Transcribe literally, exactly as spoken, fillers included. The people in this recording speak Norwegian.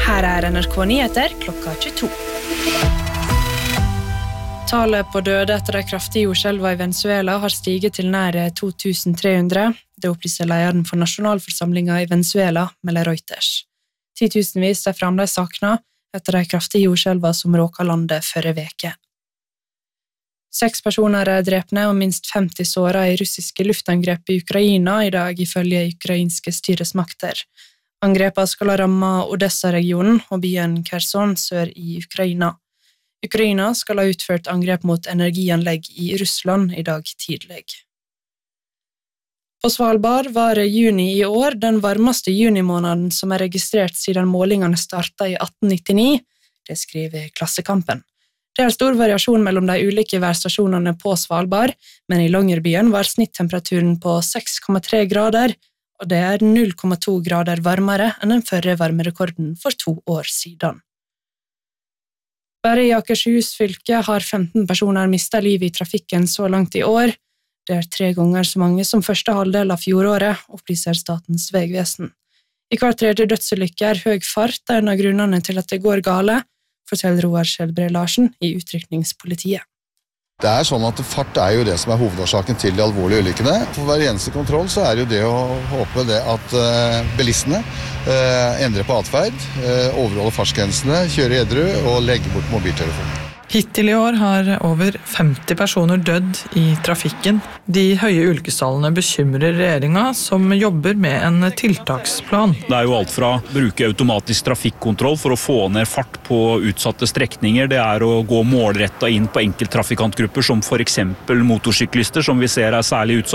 Her er N R K Nyheter klokka tjueto. Tallet på døde etter de kraftige jordskjelvene i Venezuela har stiget til nær to tusen tre hundre. Det opplyser lederen for nasjonalforsamlingen i Venezuela, melder Reuters. Titusenvis er fremdeles savnet etter de kraftige jordskjelvene som råket landet forrige veke. Seks personer er drepne og minst femti såret i russiske luftangrep i Ukraina i dag, ifølge ukrainske styresmakter. Angrepene skal ha rammet Odessa-regionen og byen Kherson sør i Ukraina. Ukraina skal ha utført angrep mot energianlegg i Russland i dag tidlig. På Svalbard var juni i år den varmeste junimåneden som er registrert siden målingene startet i atten nittini, det skriver Klassekampen. Det er stor variasjon mellom de ulike værstasjonene på Svalbard, men i Longyearbyen var snittemperaturen på seks komma tre grader, og det er null komma to grader varmere enn den forrige varmerekorden for to år siden. Bare i Akershus fylke har femten personer mistet livet i trafikken så langt i år. Det er tre ganger så mange som første halvdel av fjoråret, opplyser Statens vegvesen. I hver tredje dødsulykke er høy fart en av grunnene til at det går gale, forteller Roar Skjelbre Larsen i utrykningspolitiet. Det er sånn at fart er jo det som er hovedårsaken til de alvorlige ulykkene. For hver eneste kontroll så er det jo det å håpe det at bilistene endrer på atferd, overholder fartsgrensene, kjører edru og legger bort mobiltelefonen. Hittil i år har over femti personer dødd i trafikken. De høye ulykkestallene bekymrer regjeringen, som jobber med en tiltaksplan. Det er jo alt fra å bruke automatisk trafikkontroll for å få ned fart på utsatte strekninger. Det er å gå målrettet inn på enkelttrafikantgrupper, som for eksempel motorsyklister, som vi ser er særlig utsatt.